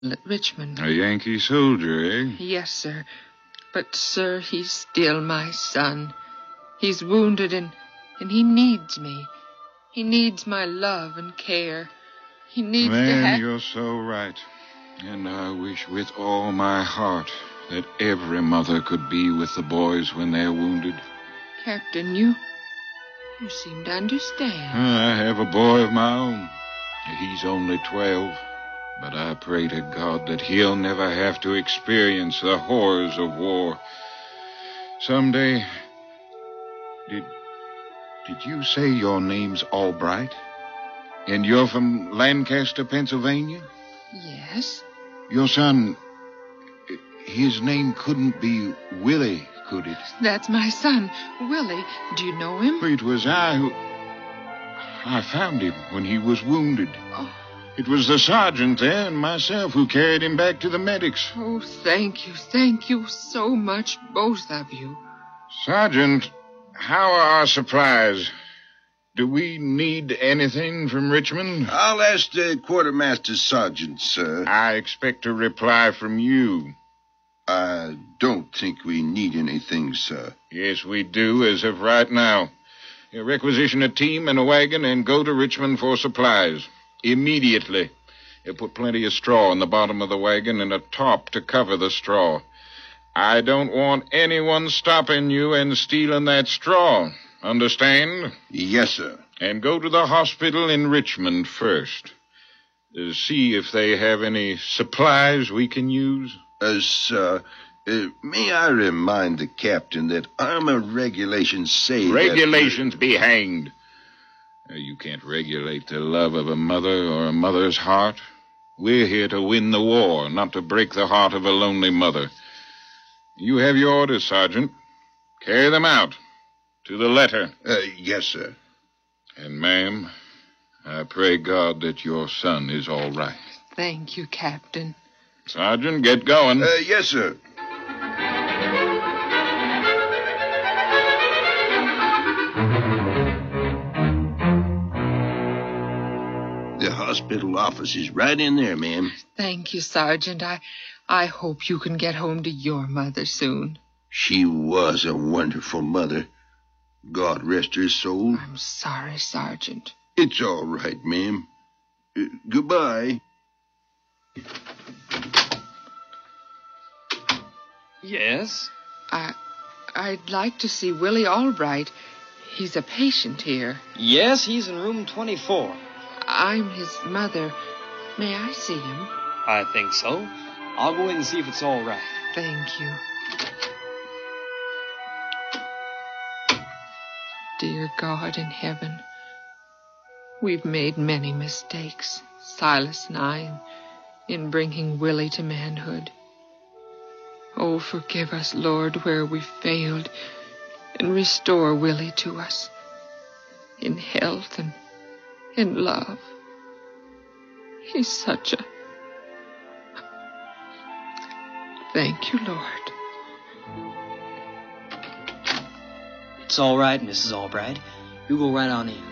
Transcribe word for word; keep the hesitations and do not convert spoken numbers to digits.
at Richmond. A Yankee soldier, eh? Yes, sir. But, sir, he's still my son. He's wounded and, and he needs me. He needs my love and care. He needs Man, to have... you're so right. And I wish with all my heart that every mother could be with the boys when they're wounded. Captain, you... you seem to understand. I have a boy of my own. He's only twelve. But I pray to God that he'll never have to experience the horrors of war. Someday... Did... Did you say your name's Albright? And you're from Lancaster, Pennsylvania? Yes. Your son... his name couldn't be Willie, could it? That's my son, Willie. Do you know him? It was I who... I found him when he was wounded. Oh. It was the sergeant there and myself who carried him back to the medics. Oh, thank you, thank you so much, both of you. Sergeant, how are our supplies? Do we need anything from Richmond? I'll ask the quartermaster sergeant, sir. I expect a reply from you. I don't think we need anything, sir. Yes, we do, as of right now. You requisition a team and a wagon and go to Richmond for supplies. Immediately. You put plenty of straw in the bottom of the wagon and a tarp to cover the straw. I don't want anyone stopping you and stealing that straw. Understand? Yes, sir. And go to the hospital in Richmond first. Uh, see if they have any supplies we can use. Uh, sir, uh, may I remind the captain that armor regulations say Regulations that... be hanged. Uh, you can't regulate the love of a mother or a mother's heart. We're here to win the war, not to break the heart of a lonely mother. You have your orders, Sergeant. Carry them out. To the letter. Uh, yes, sir. And, ma'am, I pray God that your son is all right. Thank you, Captain. Sergeant, get going. Uh, yes, sir. The hospital office is right in there, ma'am. Thank you, Sergeant. I, I hope you can get home to your mother soon. She was a wonderful mother. God rest her soul. I'm sorry, Sergeant. It's all right, ma'am. Uh, goodbye. Yes? I, I'd like to see Willie Albright. He's a patient here. Yes, he's in room twenty-four. I'm his mother. May I see him? I think so. I'll go in and see if it's all right. Thank you. Dear God in heaven, we've made many mistakes, Silas and I, in bringing Willie to manhood. Oh, forgive us, Lord, where we failed, and restore Willie to us in health and in love. He's such a... Thank you, Lord. It's all right, Missus Albright. You go right on in.